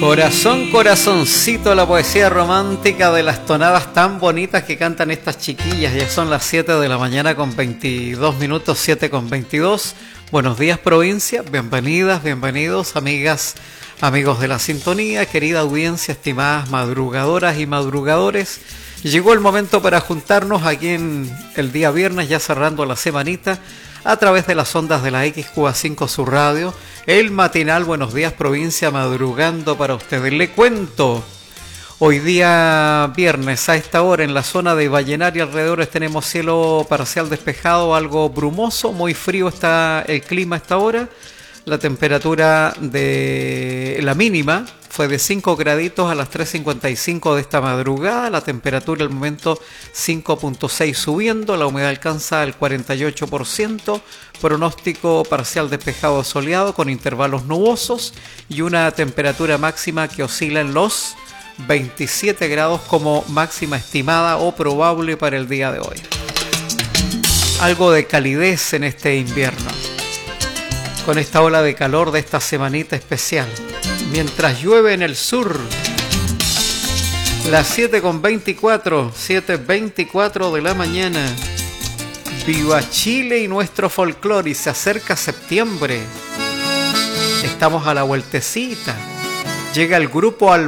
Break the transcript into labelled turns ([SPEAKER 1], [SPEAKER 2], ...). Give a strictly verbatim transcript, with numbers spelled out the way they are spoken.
[SPEAKER 1] Corazón, corazoncito, la poesía romántica de las tonadas tan bonitas que cantan estas chiquillas. Ya son las siete de la mañana con veintidós minutos, siete con veintidós. Buenos días, provincia, bienvenidas, bienvenidos, amigas, amigos de la sintonía, querida audiencia, estimadas madrugadoras y madrugadores. Llegó el momento para juntarnos aquí en el día viernes, ya cerrando la semanita, a través de las ondas de la X Q A cinco Sur Radio, el matinal Buenos Días Provincia, madrugando para ustedes. Le cuento, hoy día viernes a esta hora en la zona de Vallenar y alrededores tenemos cielo parcial despejado, algo brumoso, muy frío está el clima a esta hora. La temperatura de la mínima fue de cinco graditos a las tres cincuenta y cinco de esta madrugada. La temperatura al momento cinco punto seis subiendo. La humedad alcanza el cuarenta y ocho por ciento. Pronóstico parcial despejado soleado con intervalos nubosos. Y una temperatura máxima que oscila en los veintisiete grados como máxima estimada o probable para el día de hoy. Algo de calidez en este invierno, con esta ola de calor de esta semanita especial. Mientras llueve en el sur, las siete con veinticuatro, siete veinticuatro de la mañana. Viva Chile y nuestro folclore, y se acerca septiembre. Estamos a la vueltecita. Llega el grupo Al